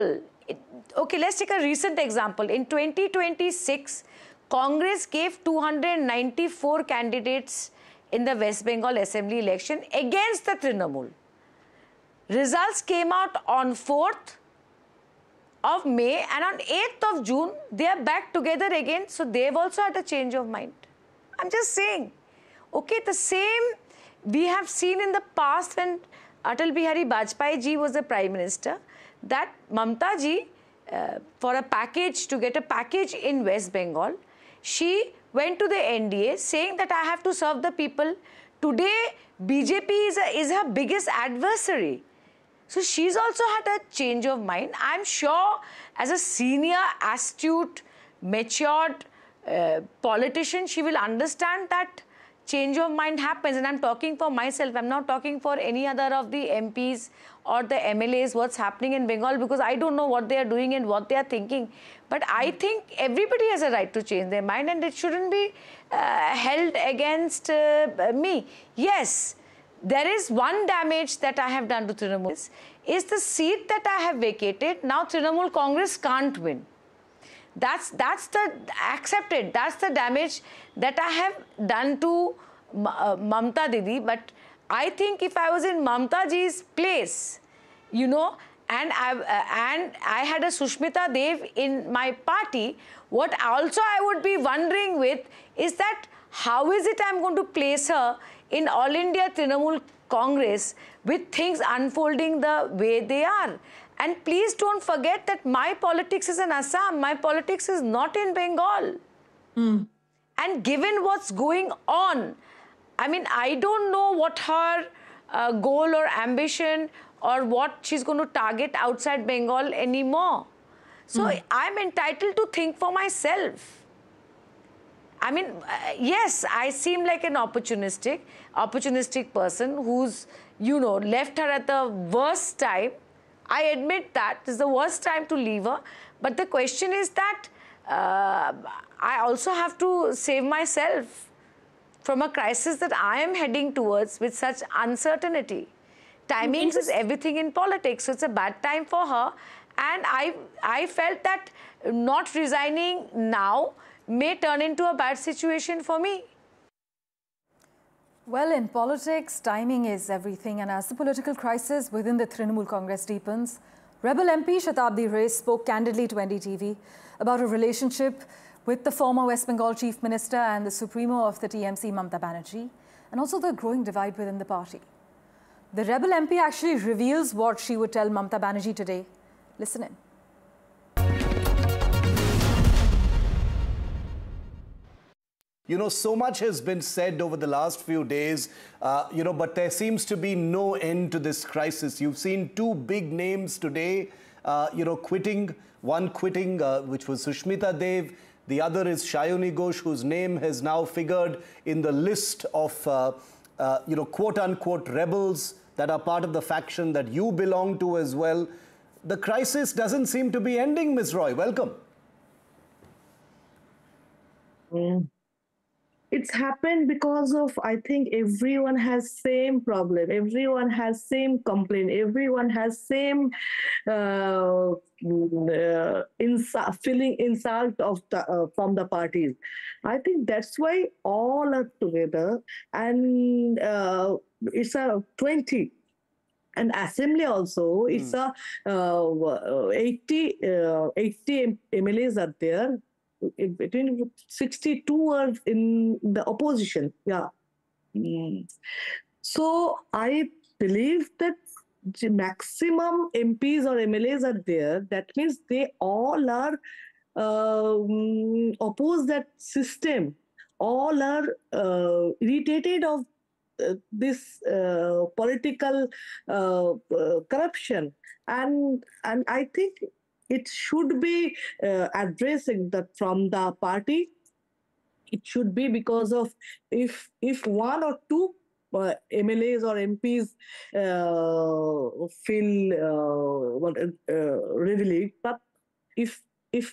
Okay, let's take a recent example. In 2026, Congress gave 294 candidates in the West Bengal Assembly election against the Trinamool. Results came out on 4th of May, and on 8th of June, they are back together again. So they've also had a change of mind. I'm just saying. Okay, the same we have seen in the past when Atal Bihari Vajpayee ji was the Prime Minister, that Mamta ji, for a package, to get a package in West Bengal, she went to the NDA saying that I have to serve the people. Today, BJP is her biggest adversary. So she's also had a change of mind. I'm sure as a senior, astute, matured politician, she will understand that change of mind happens. And I'm talking for myself. I'm not talking for any other of the MPs or the MLAs, what's happening in Bengal, because I don't know what they are doing and what they are thinking. But I think everybody has a right to change their mind, and it shouldn't be held against me. Yes, there is one damage that I have done to Trinamool, is the seat that I have vacated. Now Trinamool Congress can't win. That's the accepted. That's the damage that I have done to Mamta Didi. But I think if I was in Mamta ji's place, you know, and I had a Sushmita Dev in my party, what also I would be wondering with is that how is it I'm going to place her in All India Trinamool Congress with things unfolding the way they are. And please don't forget that my politics is in Assam. My politics is not in Bengal. And given what's going on, I mean, I don't know what her goal or ambition or what she's going to target outside Bengal anymore. So I'm entitled to think for myself. I mean, yes, I seem like an opportunistic person who's, you know, left her at the worst time. I admit that it's the worst time to leave her. But the question is that I also have to save myself from a crisis that I am heading towards with such uncertainty. Timings is everything in politics, so it's a bad time for her. And I felt that not resigning now may turn into a bad situation for me. Well, in politics, timing is everything. And as the political crisis within the Trinamool Congress deepens, Rebel MP Shatabdi Ray spoke candidly to NDTV about a relationship with the former West Bengal Chief Minister and the Supremo of the TMC, Mamta Banerjee, and also the growing divide within the party. The Rebel MP actually reveals what she would tell Mamta Banerjee today. Listen in. You know, so much has been said over the last few days, you know, but there seems to be no end to this crisis. You've seen two big names today, you know, quitting, one quitting, which was Sushmita Dev. The other is Shayoni Ghosh, whose name has now figured in the list of, you know, quote-unquote rebels that are part of the faction that you belong to as well. The crisis doesn't seem to be ending, Ms. Roy. Welcome. It's happened because of, I think everyone has same problem. Everyone has same complaint. Everyone has same feeling insult of from the parties. I think that's why all are together, and it's a 20. And assembly also, it's a 80 MLAs are there. Between 62 are in the opposition. Yeah. So I believe that the maximum MPs or MLAs are there. That means they all are oppose that system. All are irritated of this political corruption, and I think it should be addressing that from the party. It should be because of if one or two MLAs or MPs feel readily, but if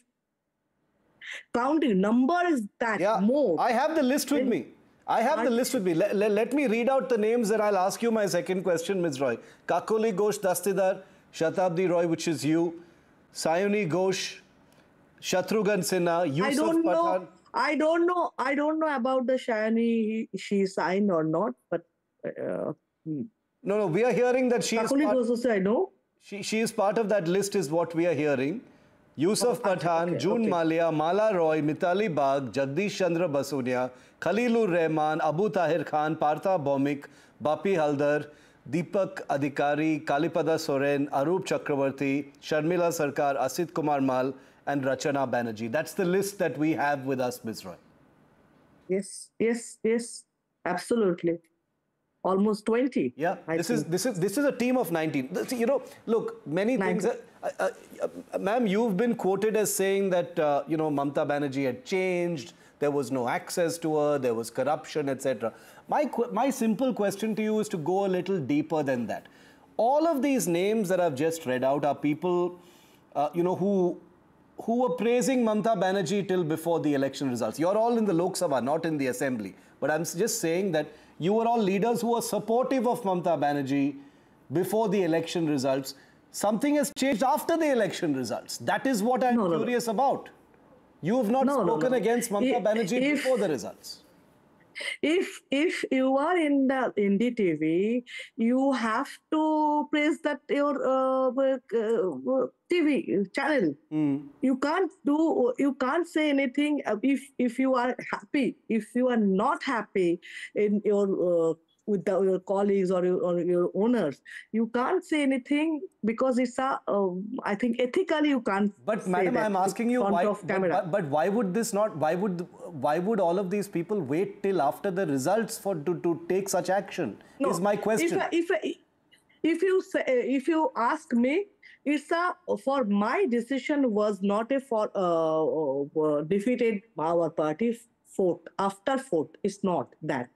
counting number is that more. I have the list with me. I have the list with me. Let me read out the names and I'll ask you my second question, Ms. Roy. Kakoli Ghosh Dastidar, Shatabdi Roy, which is you, Sayuni Ghosh, Shatrughan Sinha, I Yusuf don't know. Pathan. I don't know. I don't know about the Shani. She signed or not, but No, we are hearing that Kakuli Ghosh I know. she is part of that list, is what we are hearing. Yusuf Pathan, okay, June okay. Malia, Mala Roy, Mitali Bagh, Jagdish Chandra Basunia, Khalilur Rahman, Abu Tahir Khan, Partha Bhaumik, Bapi Haldar, Deepak Adhikari, Kalipada Soren, Arup Chakravarti, Sharmila Sarkar, Asit Kumar Mal, and Rachana Banerjee. That's the list that we have with us, Ms. Roy. Yes. Absolutely. Almost 20. Yeah, I this think. is a team of 19. You know, look, many things. Ma'am, you've been quoted as saying that Mamata Banerjee had changed. There was no access to her. There was corruption, etc. My simple question to you is to go a little deeper than that. All of these names that I've just read out are people, who were praising Mamata Banerjee till before the election results. You're all in the Lok Sabha, not in the Assembly. But I'm just saying that you were all leaders who were supportive of Mamata Banerjee before the election results. Something has changed after the election results. That is what I'm curious about. You have not spoken against Mamata Banerjee before the results. If you are in the NDTV, you have to praise that your TV channel. You can't say anything if you are happy. If you are not happy in your with your colleagues or your owners, you can't say anything because it's I think ethically you can't. But say madam, that I'm asking you in front why. of camera. But why would this not? Why would all of these people wait till after the results to take such action? No, is my question. If you ask me, it's for my decision was not a for defeated our party fought after fought. It's not that.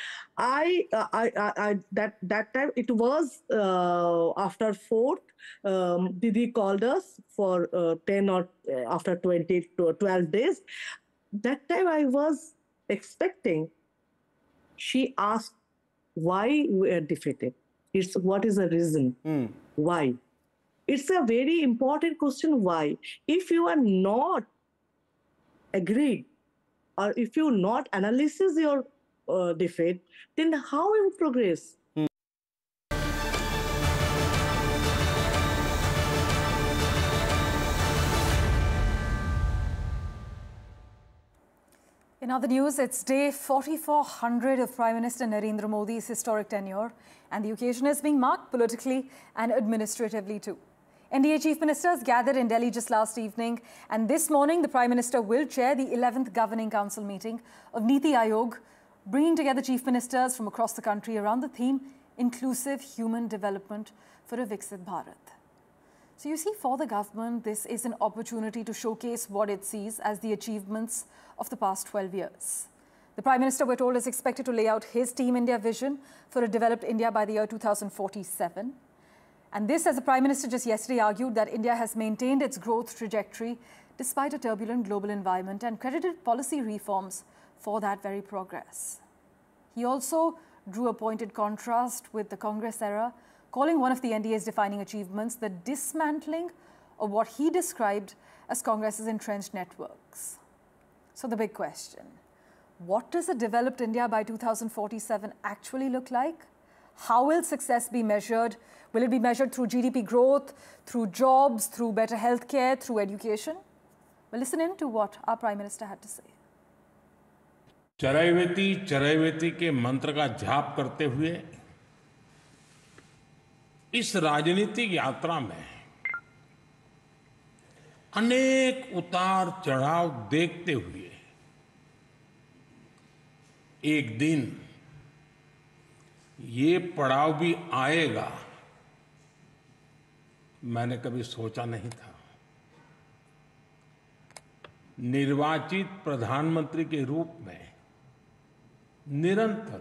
That time it was after fought. Didi called us for 10 or after 20 to 12 days. That time I was expecting. She asked why we are defeated. It's what is the reason? Why? It's a very important question. Why? If you are not agreed, or if you not analysis your defeat, then how will you progress? In other news, it's day 4400 of Prime Minister Narendra Modi's historic tenure, and the occasion is being marked politically and administratively too. NDA chief ministers gathered in Delhi just last evening, and this morning the Prime Minister will chair the 11th Governing Council meeting of Niti Aayog, bringing together chief ministers from across the country around the theme Inclusive Human Development for a Viksit Bharat. So you see, for the government, this is an opportunity to showcase what it sees as the achievements of the past 12 years. The Prime Minister, we're told, is expected to lay out his Team India vision for a developed India by the year 2047. And this, as the Prime Minister just yesterday argued, that India has maintained its growth trajectory despite a turbulent global environment, and credited policy reforms for that very progress. He also drew a pointed contrast with the Congress era, calling one of the NDA's defining achievements the dismantling of what he described as Congress's entrenched networks. So the big question, what does a developed India by 2047 actually look like? How will success be measured? Will it be measured through GDP growth, through jobs, through better healthcare, through education? Well, listen in to what our Prime Minister had to say. चरैवेति के मंत्र का जाप करते हुए इस राजनीतिक यात्रा में अनेक उतार चढ़ाव देखते हुए एक दिन ये पड़ाव भी आएगा, मैंने कभी सोचा नहीं था। निर्वाचित प्रधानमंत्री के रूप में निरंतर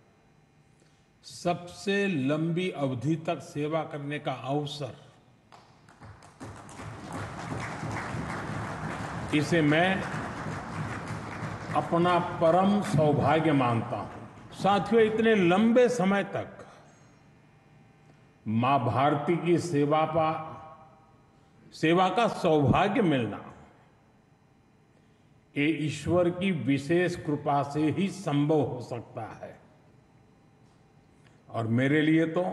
सबसे लंबी अवधि तक सेवा करने का अवसर, इसे मैं अपना परम सौभाग्य मानता हूं। साथियों, इतने लंबे समय तक मां भारती की सेवा का सेवा का सौभाग्य मिलना, ये ईश्वर की विशेष कृपा से ही संभव हो सकता है। और मेरे लिए तो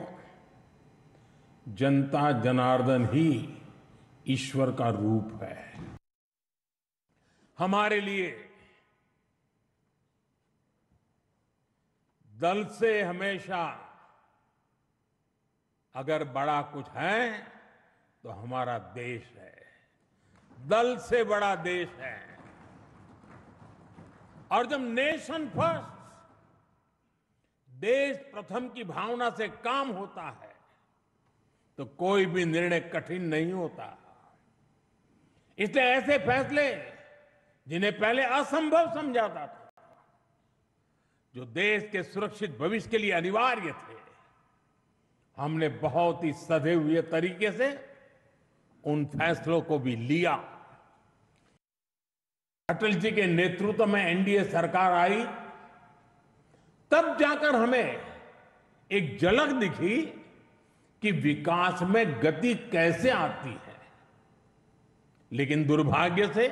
जनता जनार्दन ही ईश्वर का रूप है। हमारे लिए दल से हमेशा अगर बड़ा कुछ है तो हमारा देश है। दल से बड़ा देश है। और जब नेशन फर्स्ट, देश प्रथम की भावना से काम होता है तो कोई भी निर्णय कठिन नहीं होता। इसलिए ऐसे फैसले जिन्हें पहले असंभव समझा जाता था, जो देश के सुरक्षित भविष्य के लिए अनिवार्य थे, हमने बहुत ही सधे हुए तरीके से उन फैसलों को भी लिया। अटल जी के नेतृत्व में एनडीए सरकार आई, तब जाकर हमें एक झलक दिखी कि विकास में गति कैसे आती है। लेकिन दुर्भाग्य से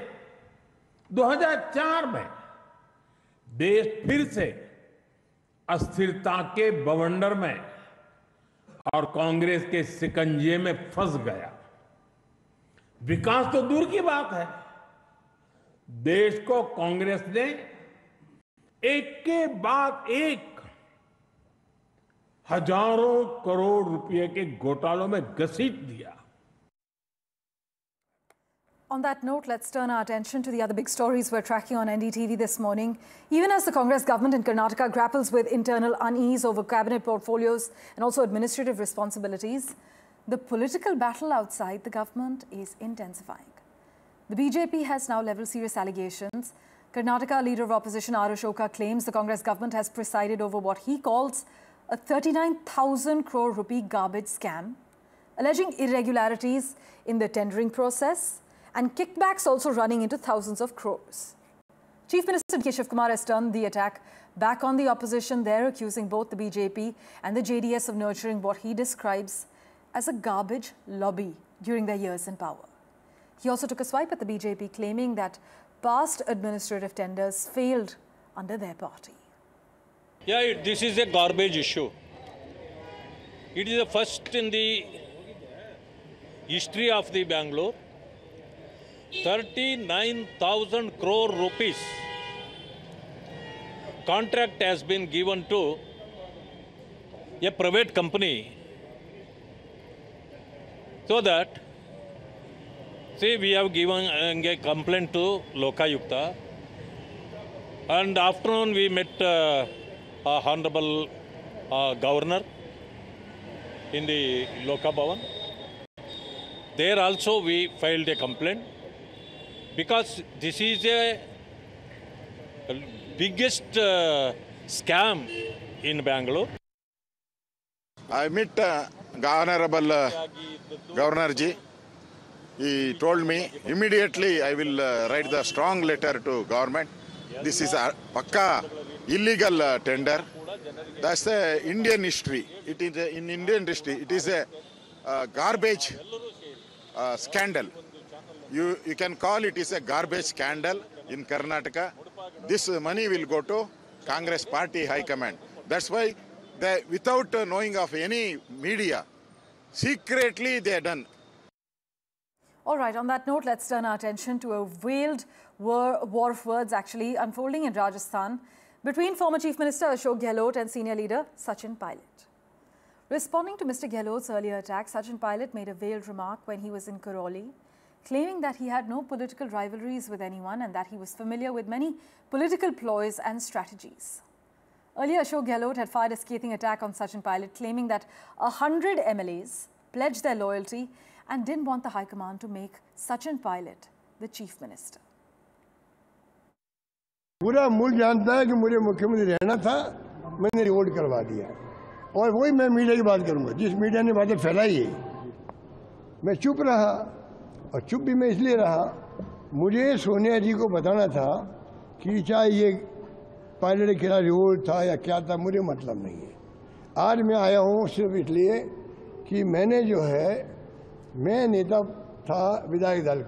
2004 में देश फिर से अस्थिरता के बवंडर में और कांग्रेस के शिकंजे में फंस गया। विकास तो दूर की बात है, देश को कांग्रेस ने एक के बाद एक हजारों करोड़ रुपए के घोटालों में घसीट दिया। On that note, let's turn our attention to the other big stories we're tracking on NDTV this morning. Even as the Congress government in Karnataka grapples with internal unease over cabinet portfolios and also administrative responsibilities, the political battle outside the government is intensifying. The BJP has now leveled serious allegations. Karnataka leader of opposition R. Ashoka claims the Congress government has presided over what he calls a 39,000 crore rupee garbage scam, alleging irregularities in the tendering process and kickbacks also running into thousands of crores. Chief Minister D.K. Shivkumar has turned the attack back on the opposition there, accusing both the BJP and the JDS of nurturing what he describes as a garbage lobby during their years in power. He also took a swipe at the BJP, claiming that past administrative tenders failed under their party. Yeah, this is a garbage issue. It is the first in the history of the Bangalore. 39,000 crore rupees contract has been given to a private company so that, see, we have given a complaint to Lokayukta, and afternoon we met Honorable Governor in the Loka Bhavan. There also we filed a complaint because this is a biggest scam in Bangalore. I met Honorable Governor Ji. He told me immediately I will write the strong letter to government. This is a pakka illegal tender. That's the Indian history. It is in Indian history. It is a garbage scandal. You can call it is a garbage scandal in Karnataka. This money will go to Congress Party High Command. That's why they, without knowing of any media, secretly they are done. All right, on that note, let's turn our attention to a veiled war of words actually unfolding in Rajasthan between former Chief Minister Ashok Gehlot and senior leader Sachin Pilot. Responding to Mr. Gehlot's earlier attack, Sachin Pilot made a veiled remark when he was in Karoli, claiming that he had no political rivalries with anyone and that he was familiar with many political ploys and strategies. Earlier, Ashok Gehlot had fired a scathing attack on Sachin Pilot, claiming that 100 MLAs pledged their loyalty and didn't want the High Command to make Sachin Pilot the Chief Minister. पूरा मुल्क जानता है कि मुझे मुख्यमंत्री रहना था, मैंने रिवोल्ट करवा दिया और वही मैं मीडिया की बात करूंगा। जिस मीडिया ने बातें फैलाई है, मैं चुप रहा और चुप भी मैं इसलिए रहा, मुझे सोनिया जी को बताना था कि चाहे ये पायलट के खिलाफ रिवोल्ट था या क्या था, मुझे मतलब नहीं है। आज मैं आया हूँ सिर्फ इसलिए कि मैंने जो है, मैं नेता था विधायक दल